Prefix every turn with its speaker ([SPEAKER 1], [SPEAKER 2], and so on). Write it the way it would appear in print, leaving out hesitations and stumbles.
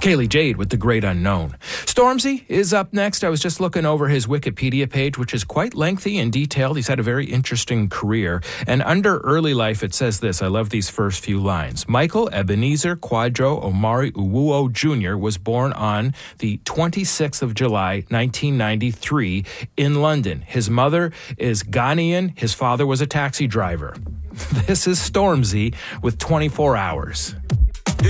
[SPEAKER 1] Kaylee Jade with The Great Unknown. Stormzy is up next. I was just looking over his Wikipedia page, which is quite lengthy and detailed. He's had a very interesting career. And under early life, it says this. I love these first few lines. Michael Ebenezer Kwadwo Omari Uwuo Jr. was born on the 26th of July, 1993 in London. His mother is Ghanaian. His father was a taxi driver. This is Stormzy with 24 Hours.